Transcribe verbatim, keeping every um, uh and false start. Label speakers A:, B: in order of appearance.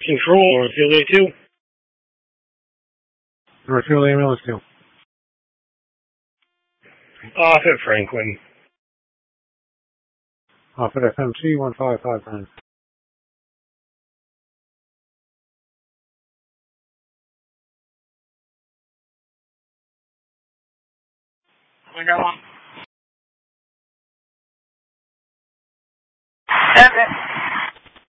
A: Control, or Field A two.
B: Northfield Ambulance two.
A: Off at Franklin.
B: Off at F M C one five five nine.
C: I got one.